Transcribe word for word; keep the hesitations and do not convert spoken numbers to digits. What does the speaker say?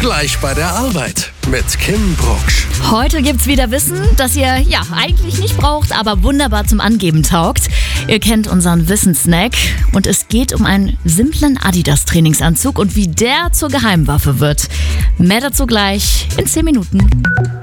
Gleich bei der Arbeit mit Kim Brucksch. Heute gibt's wieder Wissen, das ihr ja eigentlich nicht braucht, aber wunderbar zum Angeben taugt. Ihr kennt unseren Wissenssnack und es geht um einen simplen Adidas-Trainingsanzug und wie der zur Geheimwaffe wird. Mehr dazu gleich in zehn Minuten.